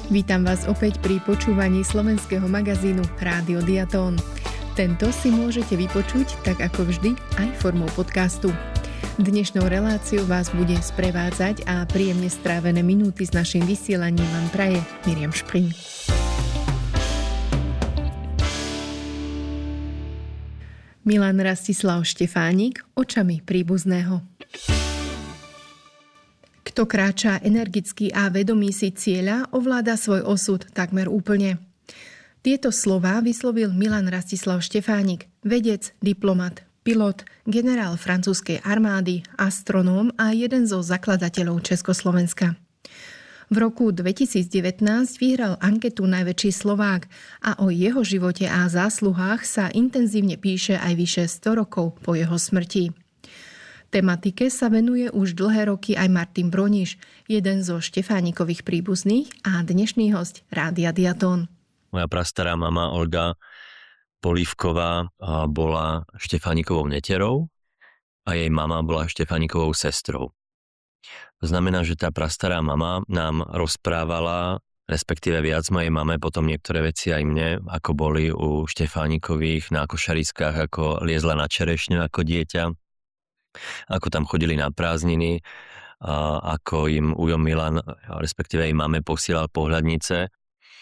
Vítam vás opäť pri počúvaní slovenského magazínu Rádio Diatón. Tento si môžete vypočuť, tak ako vždy, aj formou podcastu. Dnešnou reláciou vás bude sprevádzať a príjemne strávené minúty s našim vysielaním vám praje Miriam Špring. Milan Rastislav Štefánik očami príbuzného. Kto kráča energicky a vedomí si cieľa, ovláda svoj osud takmer úplne. Tieto slová vyslovil Milan Rastislav Štefánik, vedec, diplomat, pilot, generál francúzskej armády, astronóm a jeden zo zakladateľov Československa. V roku 2019 vyhral anketu Najväčší Slovák a o jeho živote a zásluhách sa intenzívne píše aj vyše 100 rokov po jeho smrti. Tematike sa venuje už dlhé roky aj Martin Broniš, jeden zo Štefánikových príbuzných a dnešný hosť Rádia Diatón. Moja prastará mama Olga Polívková bola Štefánikovou neterou a jej mama bola Štefánikovou sestrou. To znamená, že tá prastará mama nám rozprávala, respektíve viac mojej mame, potom niektoré veci aj mne, ako boli u Štefánikových na košariskách, ako liezla na čerešňu ako dieťa, ako tam chodili na prázdniny, ako im ujo Milan, respektíve jej mame posielal pohľadnice.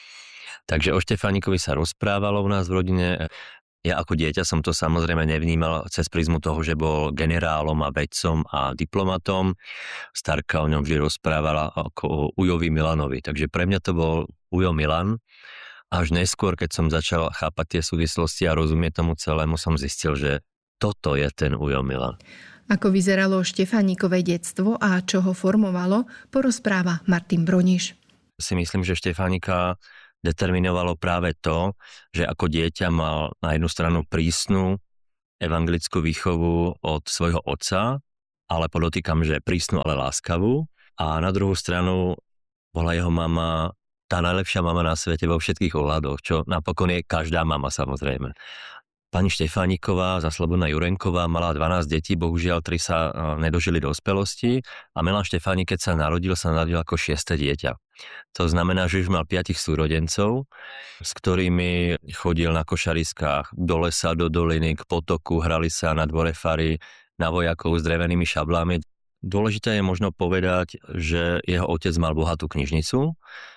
Takže o Štefánikovi sa rozprávalo u nás v rodine. Ja ako dieťa som to samozrejme nevnímal cez prizmu toho, že bol generálom a vedcom a diplomatom. Starka o ňom vždy rozprávala ako o ujovi Milanovi. Takže pre mňa to bol ujo Milan. Až neskôr, keď som začal chápať tie súvislosti a rozumieť tomu celému, som zistil, že toto je ten ujo Milan. Ako vyzeralo Štefánikové detstvo a čo ho formovalo, porozpráva Martin Broniš. Si myslím, že Štefánika determinovalo práve to, že ako dieťa mal na jednu stranu prísnu evangelickú výchovu od svojho otca, ale podotýkam, že prísnu, ale láskavú. A na druhú stranu bola jeho mama tá najlepšia mama na svete vo všetkých ohľadoch, čo napokon je každá mama samozrejme. Pani Štefániková, Slobodná Jurenková, mala 12 detí, bohužiaľ 3 sa nedožili do dospelosti a Milan Štefánik, keď sa narodil ako 6. dieťa. To znamená, že už mal 5 súrodencov, s ktorými chodil na košariskách do lesa, do doliny, k potoku, hrali sa na dvore fary, na vojakov s drevenými šablami. Dôležité je možno povedať, že jeho otec mal bohatú knižnicu,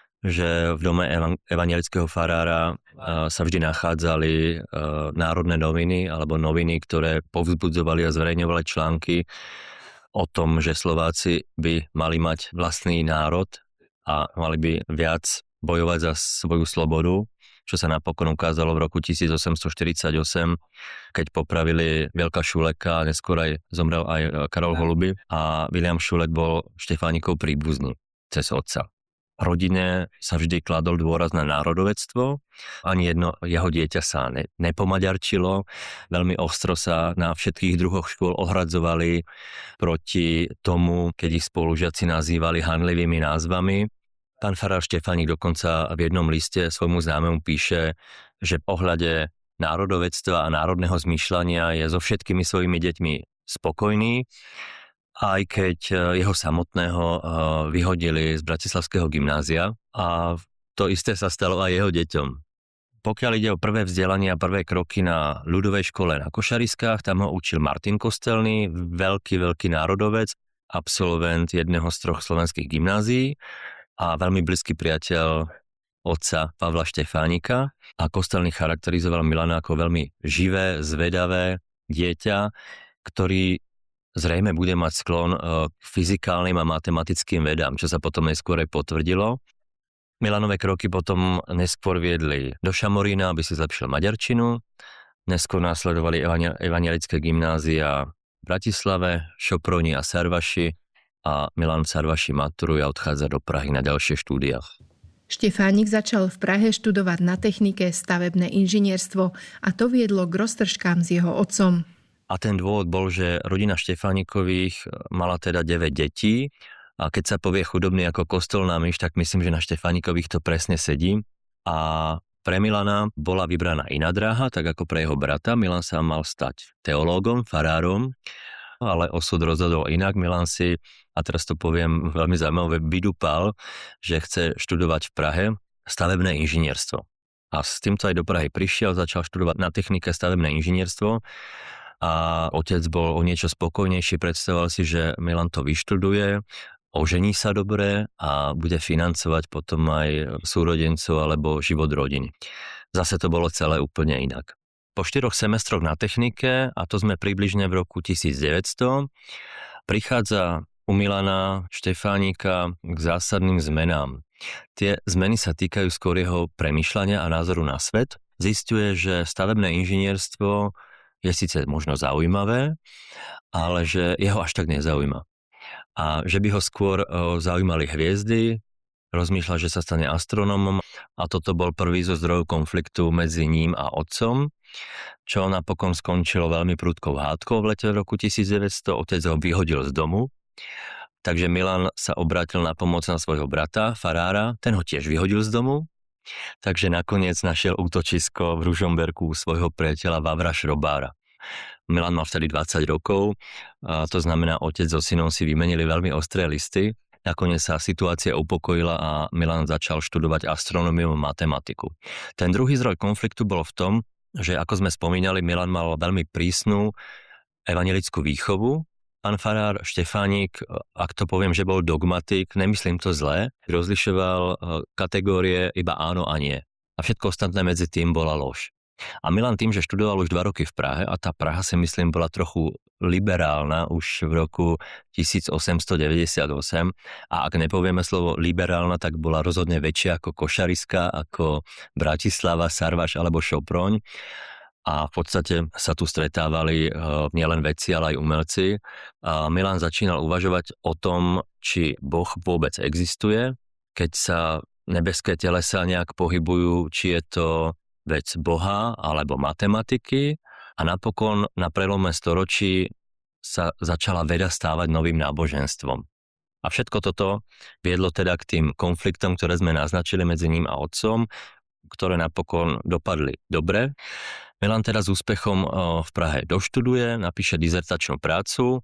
že v dome evangelického farára sa vždy nachádzali národné noviny alebo noviny, ktoré povzbudzovali a zverejňovali články o tom, že Slováci by mali mať vlastný národ a mali by viac bojovať za svoju slobodu, čo sa napokon ukázalo v roku 1848, keď popravili Veľka Šuleka a neskôr aj zomrel aj Karol Holuby a Viliam Šulek bol Štefánikov príbuzný cez otca. Rodine sa vždy kladol dôraz na národovectvo, ani jedno jeho dieťa sa nepomaďarčilo, veľmi ostro sa na všetkých druhoch škôl ohradzovali proti tomu, keď ich spolužiaci nazývali hanlivými názvami. Pán farár Štefánik dokonca v jednom liste svojmu známemu píše, že v pohľade národovectva a národného zmýšľania je so všetkými svojimi deťmi spokojný, aj keď jeho samotného vyhodili z Bratislavského gymnázia a to isté sa stalo aj jeho deťom. Pokiaľ ide o prvé vzdelanie a prvé kroky na ľudovej škole na Košariskách, tam ho učil Martin Kostelný, veľký národovec, absolvent jedného z 3 slovenských gymnázií a veľmi blízky priateľ otca Pavla Štefánika. A Kostelný charakterizoval Milana ako veľmi živé, zvedavé dieťa, ktorý zrejme bude mať sklon k fyzikálnym a matematickým vedám, čo sa potom neskôr aj potvrdilo. Milanové kroky potom neskôr viedli do Šamorína, aby si zlepšil maďarčinu. Neskôr následovali evangelické gymnázia v Bratislave, Šoproni a Sarvaši a Milan Sarvaši maturuje a odchádza do Prahy na ďalšie štúdia. Štefánik začal v Prahe študovať na technike stavebné inžinierstvo a to viedlo k roztržkám s jeho otcom. A ten dôvod bol, že rodina Štefánikových mala teda 9 detí a keď sa povie chudobný ako kostolná myš, tak myslím, že na Štefánikových to presne sedí. A pre Milana bola vybraná iná dráha, tak ako pre jeho brata. Milan sa mal stať teológom, farárom ale osud rozhodol inak. Milan si, a teraz to poviem veľmi zaujímavé, vydupal, že chce študovať v Prahe stavebné inžinierstvo. A s týmto aj do Prahy prišiel, začal študovať na technike stavebné inžinierstvo a otec bol o niečo spokojnejší, predstavoval si, že Milan to vyštuduje, ožení sa dobre a bude financovať potom aj súrodencov alebo život rodiny. Zase to bolo celé úplne inak. Po 4 semestroch na technike, a to sme približne v roku 1900, prichádza u Milana Štefánika k zásadným zmenám. Tie zmeny sa týkajú skôr jeho premýšľania a názoru na svet. Zisťuje, že stavebné inžinierstvo je síce možno zaujímavé, ale že jeho až tak nezaujíma. A že by ho skôr zaujímali hviezdy, rozmýšľa, že sa stane astronómom a toto bol prvý zo zdrojov konfliktu medzi ním a otcom, čo napokon skončilo veľmi prudkou hádkou v lete roku 1900. Otec ho vyhodil z domu, takže Milan sa obrátil na pomoc na svojho brata, farára, ten ho tiež vyhodil z domu, takže nakoniec našiel útočisko v Ružomberku svojho priateľa Vavra Šrobára. Milan mal vtedy 20 rokov, to znamená, otec so synom si vymenili veľmi ostré listy. Nakoniec sa situácia upokojila a Milan začal študovať astronómiu a matematiku. Ten druhý zdroj konfliktu bol v tom, že ako sme spomínali, Milan mal veľmi prísnu evanjelickú výchovu. Pán farár Štefánik, ak to poviem, že bol dogmatik, nemyslím to zlé, rozlišoval kategórie iba áno a nie. A všetko ostatné medzi tým bola lož. A Milan tým, že študoval už 2 roky v Prahe, a tá Praha si myslím bola trochu liberálna už v roku 1898, a ak nepovieme slovo liberálna, tak bola rozhodne väčšia ako Košariska, ako Bratislava, Sarvaš alebo Šoproň. A v podstate sa tu stretávali nielen vedci, ale aj umelci. A Milan začínal uvažovať o tom, či Boh vôbec existuje, keď sa nebeské telesá nejak pohybujú, či je to vec Boha alebo matematiky, a napokon na prelome storočí sa začala veda stávať novým náboženstvom. A všetko toto viedlo teda k tým konfliktom, ktoré sme naznačili medzi ním a otcom, ktoré napokon dopadli dobre. Milan teda s úspechom v Prahe doštuduje, napíše dizertačnú prácu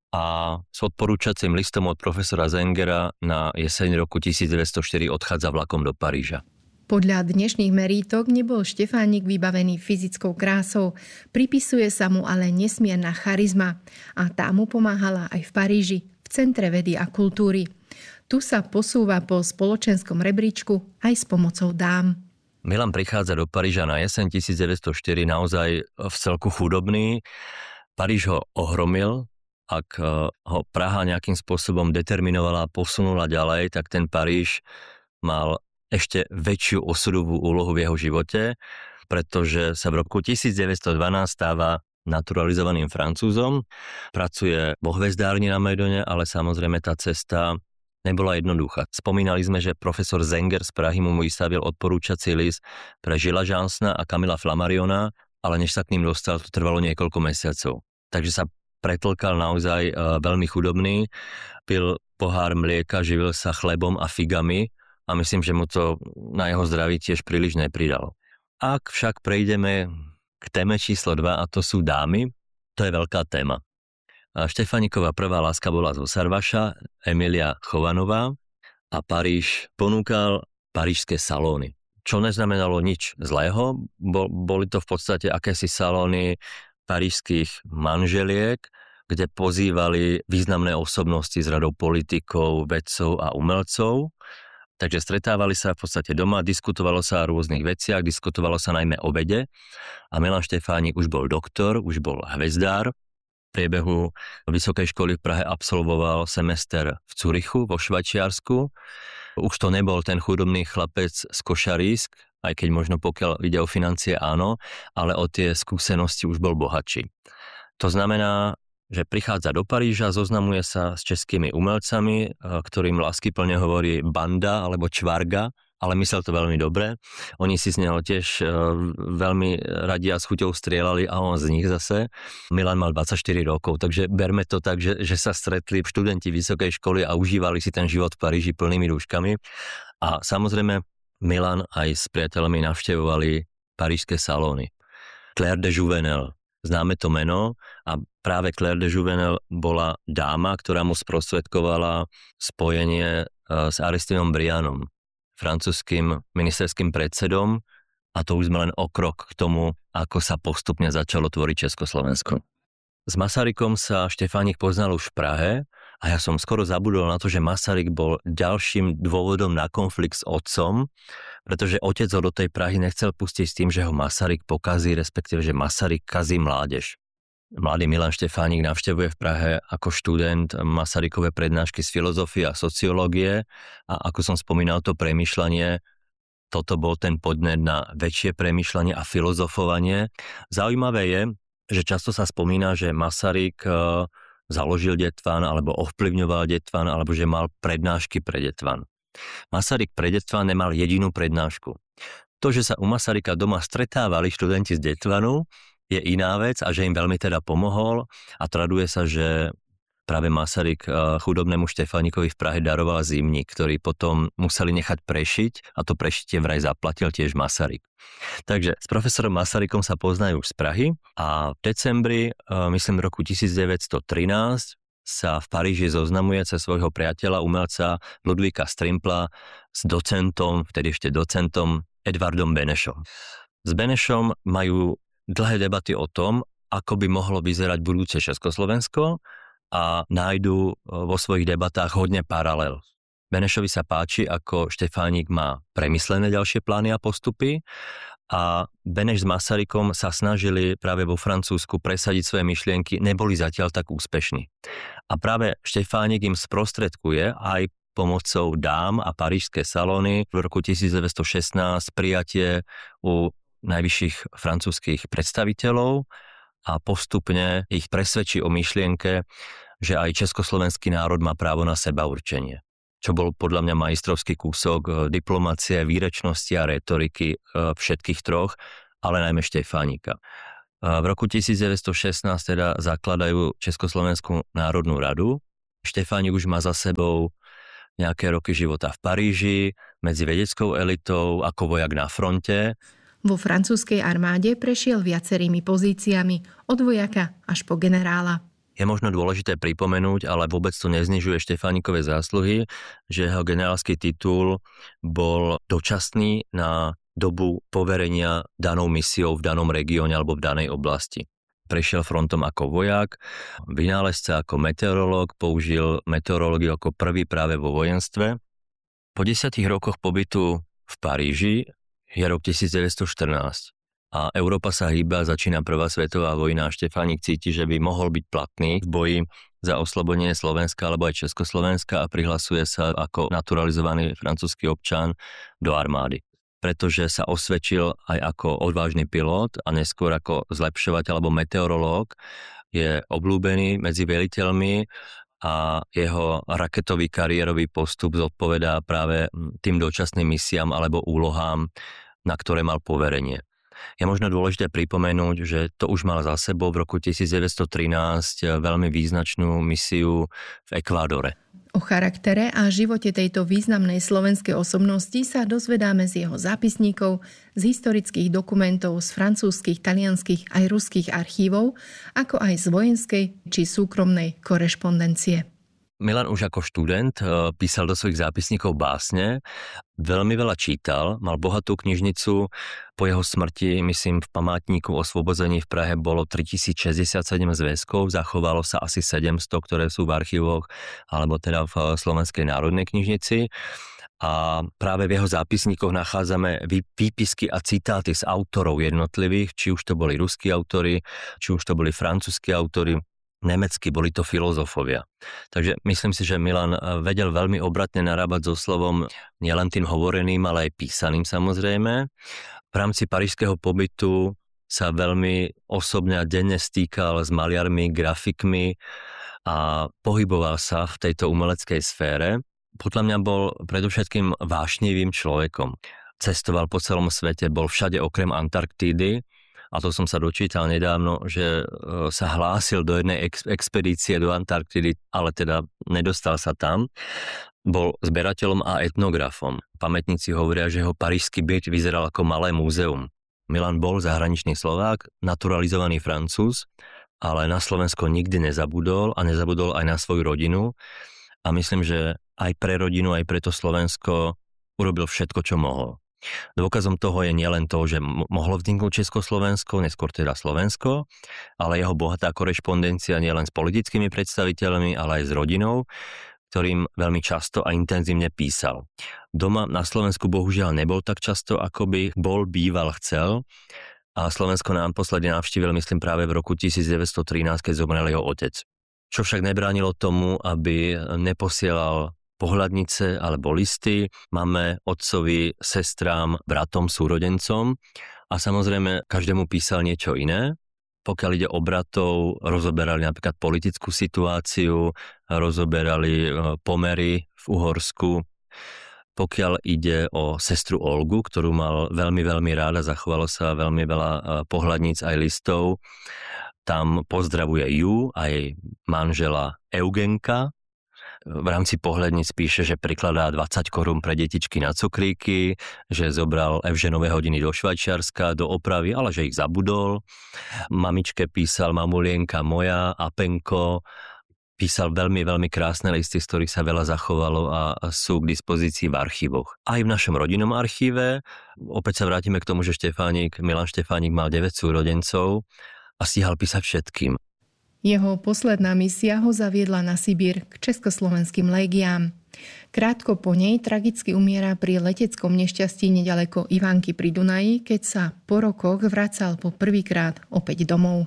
a s odporúčacím listom od profesora Zengera na jeseň roku 1904 odchádza vlakom do Paríža. Podľa dnešných merítok nebol Štefánik vybavený fyzickou krásou, pripisuje sa mu ale nesmierna charizma a tá mu pomáhala aj v Paríži, v Centre vedy a kultúry. Tu sa posúva po spoločenskom rebríčku aj s pomocou dám. Milan prichádza do Paríža na jeseň 1904 naozaj v celku chudobný. Paríž ho ohromil. Ak ho Praha nejakým spôsobom determinovala a posunula ďalej, tak ten Paríž mal ešte väčšiu osudovú úlohu v jeho živote, pretože sa v roku 1912 stáva naturalizovaným Francúzom. Pracuje vo hvezdárni na Mejdone, ale samozrejme tá cesta nebola jednoduchá. Spomínali sme, že profesor Zenger z Prahy mu vystavil odporúčací list pre Žila Jansna a Kamila Flammariona, ale než sa k ním dostal, to trvalo niekoľko mesiacov. Takže sa pretlkal naozaj veľmi chudobný, pil pohár mlieka, živil sa chlebom a figami, a myslím, že mu to na jeho zdraví tiež príliš nepridalo. Ak však prejdeme k téme číslo 2, a to sú dámy, to je veľká téma. Štefánikova prvá láska bola zo Sarvaša, Emilia Chovanová, a Paríž ponúkal parížské salóny. Čo neznamenalo nič zlého, boli to v podstate akési salóny parížských manželiek, kde pozývali významné osobnosti z radou politikov, vedcov a umelcov. Takže stretávali sa v podstate doma, diskutovalo sa o rôznych veciach, diskutovalo sa najmä o vede a Milan Štefánik už bol doktor, už bol hvezdár. V priebehu vysokej školy v Prahe absolvoval semester v Curychu vo Švajčiarsku. Už to nebol ten chudobný chlapec z Košarísk, aj keď možno pokiaľ ide o financie áno, ale o tie skúsenosti už bol bohatší. To znamená, že prichádza do Paríža, zoznamuje sa s českými umelcami, ktorým láskyplne hovorí banda alebo čvarga, ale myslel to veľmi dobre. Oni si z neho tiež veľmi radi a s chuťou strieľali a on z nich zase. Milan mal 24 rokov, takže berme to tak, že sa stretli študenti vysokej školy a užívali si ten život v Paríži plnými rúškami. A samozrejme Milan aj s priateľmi navštevovali parížske salóny. Claire de Jouvenel, známe to meno a práve Claire de Jouvenel bola dáma, ktorá mu sprostredkovala spojenie s Aristideom Brianom, francúzskym ministerským predsedom, a to už sme len o krok k tomu, ako sa postupne začalo tvoriť Československo. S Masarykom sa Štefánik poznal už v Prahe a ja som skoro zabudol na to, že Masaryk bol ďalším dôvodom na konflikt s otcom, pretože otec ho do tej Prahy nechcel pustiť s tým, že ho Masaryk pokazí, respektíve, že Masaryk kazí mládež. Mladý Milan Štefánik navštevuje v Prahe ako študent Masarykové prednášky z filozofie a sociológie a ako som spomínal to premýšľanie, toto bol ten podnet na väčšie premýšľanie a filozofovanie. Zaujímavé je, že často sa spomína, že Masaryk založil Detvan, alebo ovplyvňoval Detvan, alebo že mal prednášky pre Detvan. Masaryk pre Detvan nemal jedinú prednášku. To, že sa u Masaryka doma stretávali študenti z Detvanu, je iná vec a že im veľmi teda pomohol a traduje sa, že práve Masaryk chudobnému Štefánikovi v Prahe daroval zimník, ktorý potom museli nechať prešiť a to prešitie vraj zaplatil tiež Masaryk. Takže s profesorom Masarykom sa poznajú už z Prahy a v decembri, myslím v roku 1913, sa v Paríži zoznamuje cez svojho priateľa, umelca Ludvíka Strimpla s docentom, vtedy ešte docentom Edvardom Benešom. S Benešom majú dlhé debaty o tom, ako by mohlo vyzerať budúce Československo a nájdu vo svojich debatách hodne paralel. Benešovi sa páči, ako Štefánik má premyslené ďalšie plány a postupy a Beneš s Masarykom sa snažili práve vo Francúzsku presadiť svoje myšlienky, neboli zatiaľ tak úspešní. A práve Štefánik im sprostredkuje aj pomocou dám a parížské salóny v roku 1916 prijatie u najvyšších francúzskych predstaviteľov a postupne ich presvedčí o myšlienke, že aj československý národ má právo na sebaurčenie. Čo bol podľa mňa majstrovský kúsok diplomacie, výrečnosti a retoriky všetkých troch, ale najmä Štefánika. V roku 1916 teda zakladajú Československú národnú radu. Štefánik už má za sebou nejaké roky života v Paríži, medzi vedeckou elitou, ako vojak na fronte. Vo francúzskej armáde prešiel viacerými pozíciami, od vojaka až po generála. Je možno dôležité pripomenúť, ale vôbec to neznižuje Štefánikové zásluhy, že jeho generálsky titul bol dočasný na dobu poverenia danou misiou v danom regióne alebo v danej oblasti. Prešiel frontom ako vojak, vynálezca ako meteorológ, použil meteorológiu ako prvý práve vo vojenstve. Po 10 rokoch pobytu v Paríži je rok 1914 a Európa sa hýba, začína prvá svetová vojna a Štefánik cíti, že by mohol byť platný v boji za oslobodenie Slovenska alebo aj Československa a prihlasuje sa ako naturalizovaný francúzsky občan do armády. Pretože sa osvedčil aj ako odvážny pilot a neskôr ako zlepšovateľ alebo meteorológ, je obľúbený medzi veliteľmi a jeho raketový kariérový postup zodpovedá práve tým dočasným misiám alebo úlohám, na ktoré mal poverenie. Je možno dôležité pripomenúť, že to už mal za sebou v roku 1913 veľmi význačnú misiu v Ekvádore. O charaktere a živote tejto významnej slovenskej osobnosti sa dozvedáme z jeho zápisníkov, z historických dokumentov, z francúzskych, talianskych aj ruských archívov, ako aj z vojenskej či súkromnej korešpondencie. Milan už ako študent písal do svojich zápisníkov básne, veľmi veľa čítal, mal bohatú knižnicu, po jeho smrti, myslím, v památníku Osvobození v Prahe bolo 3067 zväzkov, zachovalo sa asi 700, ktoré sú v archívoch, alebo teda v Slovenskej národnej knižnici. A práve v jeho zápisníkoch nachádzame výpisky a citáty z autorov jednotlivých, či už to boli ruskí autori, či už to boli francúzski autori, nemecky, boli to filozofovia. Takže myslím si, že Milan vedel veľmi obratne narábať so slovom nielen tým hovoreným, ale aj písaným samozrejme. V rámci parížského pobytu sa veľmi osobne a denne stýkal s maliarmi, grafikmi a pohyboval sa v tejto umeleckej sfére. Podľa mňa bol predovšetkým vášnivým človekom. Cestoval po celom svete, bol všade okrem Antarktídy. A to som sa dočítal nedávno, že sa hlásil do jednej expedície do Antarktidy, ale teda nedostal sa tam. Bol zberateľom a etnografom. Pamätníci hovoria, že jeho parížsky byt vyzeral ako malé múzeum. Milan bol zahraničný Slovák, naturalizovaný Francúz, ale na Slovensko nikdy nezabudol a nezabudol aj na svoju rodinu. A myslím, že aj pre rodinu, aj pre to Slovensko urobil všetko, čo mohol. Dôkazom toho je nielen to, že mohlo vzniknúť Československo, neskôr teda Slovensko, ale jeho bohatá korešpondencia nielen s politickými predstaviteľmi, ale aj s rodinou, ktorým veľmi často a intenzívne písal. Doma na Slovensku bohužiaľ nebol tak často, ako by býval chcel, a Slovensko nám posledne navštívil, myslím, práve v roku 1913, keď zomrel jeho otec. Čo však nebránilo tomu, aby neposielal pohľadnice alebo listy máme otcovi, sestrám, bratom, súrodencom a samozrejme každému písal niečo iné. Pokiaľ ide o bratov, rozoberali napríklad politickú situáciu, rozoberali pomery v Uhorsku. Pokiaľ ide o sestru Olgu, ktorú mal veľmi, veľmi ráda, zachovalo sa veľmi veľa pohľadníc aj listov, tam pozdravuje ju a jej manžela Eugenka. V rámci pohľadníc píše, že prikladá 20 korún pre detičky na cukríky, že zobral Evženové hodiny do Švajčiarska, do opravy, ale že ich zabudol. Mamičke písal mamulienka moja, Apenko. Písal veľmi, veľmi krásne listy, z ktorých sa veľa zachovalo a sú k dispozícii v archívoch. Aj v našom rodinnom archíve, opäť sa vrátime k tomu, že Milan Štefánik mal 9 súrodencov a stíhal písať všetkým. Jeho posledná misia ho zaviedla na Sibír k československým légiám. Krátko po nej tragicky umiera pri leteckom nešťastí nedaleko Ivanky pri Dunaji, keď sa po rokoch vracal po prvýkrát opäť domov.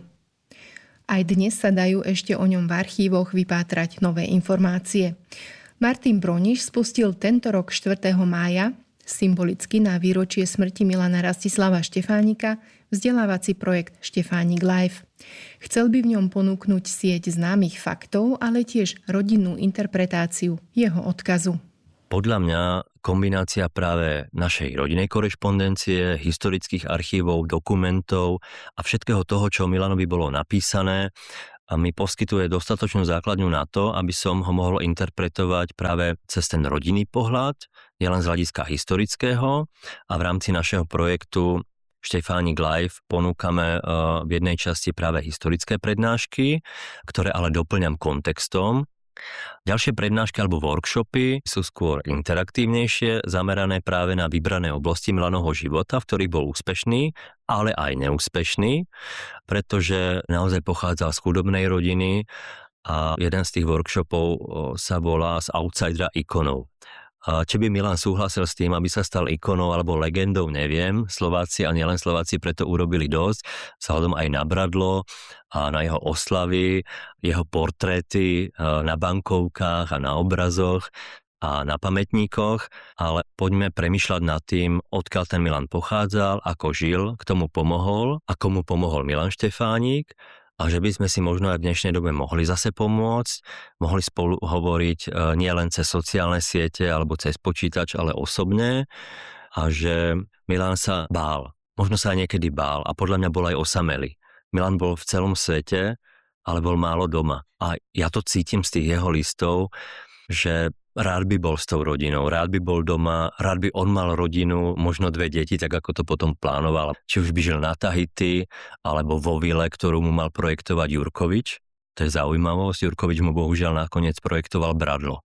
Aj dnes sa dajú ešte o ňom v archívoch vypátrať nové informácie. Martin Broniš spustil tento rok 4. mája, symbolicky na výročie smrti Milana Rastislava Štefánika, vzdelávací projekt Štefánik Live. Chcel by v ňom ponúknuť sieť známych faktov, ale tiež rodinnú interpretáciu jeho odkazu. Podľa mňa kombinácia práve našej rodinnej korešpondencie, historických archívov, dokumentov a všetkého toho, čo Milanovi bolo napísané, a mi poskytuje dostatočnú základňu na to, aby som ho mohol interpretovať práve cez ten rodinný pohľad, nielen z hľadiska historického, a v rámci našeho projektu Štefánik Live ponúkame v jednej časti práve historické prednášky, ktoré ale doplňam kontextom. Ďalšie prednášky alebo workshopy sú skôr interaktívnejšie, zamerané práve na vybrané oblasti Milanovho života, v ktorých bol úspešný, ale aj neúspešný, pretože naozaj pochádzal z chudobnej rodiny a jeden z tých workshopov sa volá Z outsidera ikonou. Či by Milan súhlasil s tým, aby sa stal ikonou alebo legendou, neviem. Slováci a nielen Slováci preto urobili dosť, vzhľadom aj na Bradlo a na jeho oslavy, jeho portréty na bankovkách a na obrazoch a na pamätníkoch, ale poďme premýšľať nad tým, odkiaľ ten Milan pochádzal, ako žil, k tomu pomohol a komu pomohol Milan Štefánik. A že by sme si možno aj v dnešnej dobe mohli zase pomôcť, mohli spolu hovoriť nie len cez sociálne siete alebo cez počítač, ale osobne. A že Milan sa bál. Možno sa aj niekedy bál a podľa mňa bol aj osamelý. Milan bol v celom svete, ale bol málo doma. A ja to cítim z tých jeho listov, že rád by bol s tou rodinou, rád by bol doma, rád by on mal rodinu, možno 2 deti, tak ako to potom plánoval. Či už by žil na Tahiti, alebo vo vile, ktorú mu mal projektovať Jurkovič. To je zaujímavosť, Jurkovič mu bohužiaľ nakoniec projektoval Bradlo.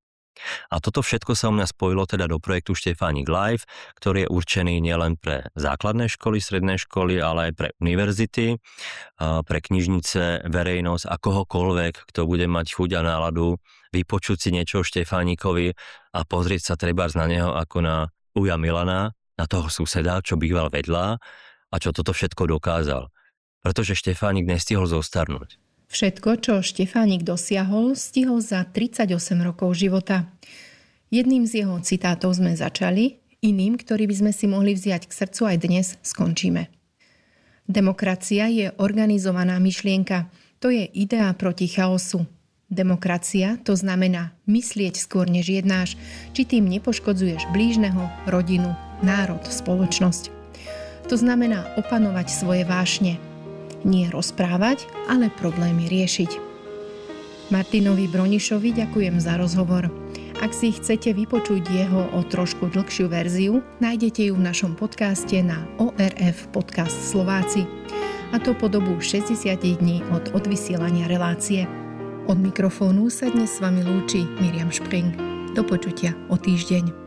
A toto všetko sa u mňa spojilo teda do projektu Štefánik Live, ktorý je určený nielen pre základné školy, stredné školy, ale aj pre univerzity, pre knižnice, verejnosť a kohokoľvek, kto bude mať chuť a náladu vypočuť si niečo o Štefánikovi a pozrieť sa trebárs na neho ako na uja Milana, na toho suseda, čo býval vedľa a čo toto všetko dokázal. Pretože Štefánik nestihol zostarnúť. Všetko, čo Štefánik dosiahol, stihol za 38 rokov života. Jedným z jeho citátov sme začali, iným, ktorý by sme si mohli vziať k srdcu aj dnes, skončíme. Demokracia je organizovaná myšlienka. To je idea proti chaosu. Demokracia to znamená myslieť skôr než jednáš, či tým nepoškodzuješ blížneho, rodinu, národ, spoločnosť. To znamená opanovať svoje vášne. Nie rozprávať, ale problémy riešiť. Martinovi Bronišovi ďakujem za rozhovor. Ak si chcete vypočuť jeho o trošku dlhšiu verziu, nájdete ju v našom podcaste na ORF Podcast Slováci. A to po dobu 60 dní od odvysielania relácie. Od mikrofónu sa dnes s vami lúči Miriam Špring. Do počutia o týždeň.